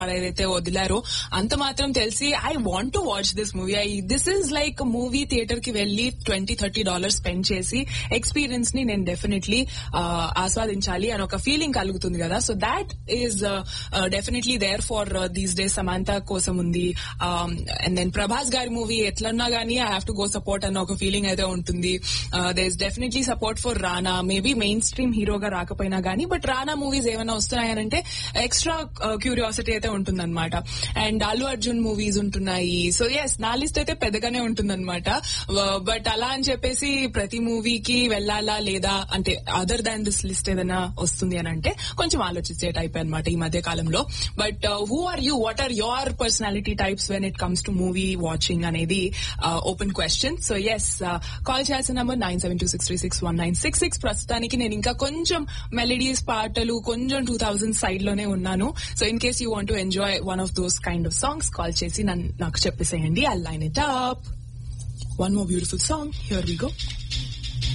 ఏదైతే వదిలారో అంత మాత్రం తెలిసి I want to watch this movie. This is like movie theatre కి వెళ్లి $20-30 స్పెండ్ చేసి ఎక్స్పీరియన్స్ ని నేను డెఫినెట్లీ ఆస్వాదించాలి అని ఒక ఫీలింగ్ కలుగుతుంది కదా. So that is definitely there for these days. Samantha కోసం ఉంది, అండ్ దెన్ ప్రభాస్ గారి మూవీ ఎట్లన్నా గానీ I have to go support అన్న ఒక ఫీలింగ్ అయితే ఉంటుంది. There is definitely support for Rana. Maybe main stream హీరోగా రాకపోయినా గానీ బట్ రానా మూవీస్ ఏమైనా వస్తున్నాయనంటే ఎక్స్ట్రా క్యూరియాసిటీ అయితే ఉంటుందన్నమాట. అండ్ అల్లు అర్జున్ మూవీస్ ఉంటున్నాయి. సో ఎస్, నా లిస్ట్ అయితే పెద్దగానే ఉంటుందన్నమాట. బట్ అలా అని చెప్పేసి ప్రతి మూవీకి వెళ్లాలా లేదా అంటే అదర్ దాన్ దిస్ లిస్ట్ ఏదైనా వస్తుంది అని అంటే కొంచెం ఆలోచించే టైప్ అనమాట ఈ మధ్య కాలంలో. But who are you, what are your personality types when it comes to movie watching అనేది open question. So yes, call చేయాల్సిన నంబర్ 9726361966. ప్రస్తుతానికి నేను ఇంకా కొంచెం మెలడీస్ పాటలు కొంచెం 2000 సైడ్ లోనే ఉన్నాను. So in case you want to enjoy one of those kind of songs call చేసి నాకు చెప్పేసేయండి. I line it up. One more beautiful song. Here we go.